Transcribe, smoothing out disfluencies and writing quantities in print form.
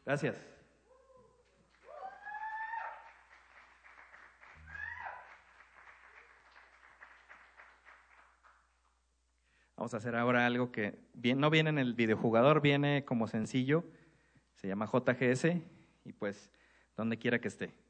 Gracias. Vamos a hacer ahora algo que no viene en el videojugador, viene como sencillo, se llama JGS y pues donde quiera que esté.